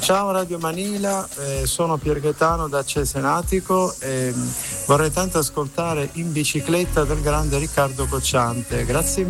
Ciao Radio Manila, sono Pier Gaetano da Cesenatico e vorrei tanto ascoltare In bicicletta del grande Riccardo Cocciante. Grazie